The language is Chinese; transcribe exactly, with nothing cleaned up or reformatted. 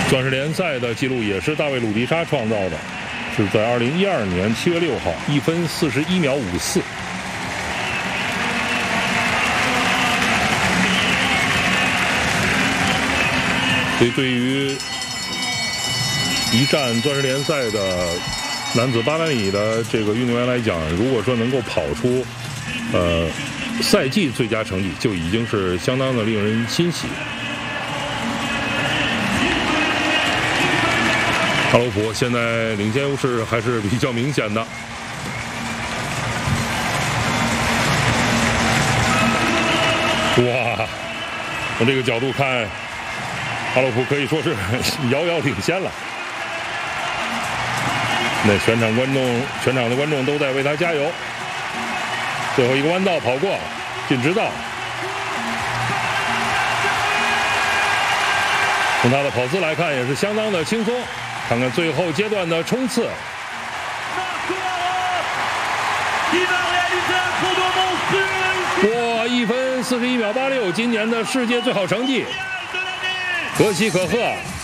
钻石联赛的记录也是大卫·鲁迪沙创造的，是在二零一二年七月六号，一分四十一秒五四。所以，对于一战钻石联赛的男子八百米的这个运动员来讲，如果说能够跑出呃赛季最佳成绩，就已经是相当的令人欣喜。哈罗普现在领先优势还是比较明显的。哇，从这个角度看，哈罗普可以说是遥遥领先了。那全场观众，全场的观众都在为他加油。最后一个弯道跑过，进直道。从他的跑姿来看，也是相当的轻松。看看最后阶段的冲刺。哇，一分四十一秒八六，今年的世界最好成绩，可喜可贺。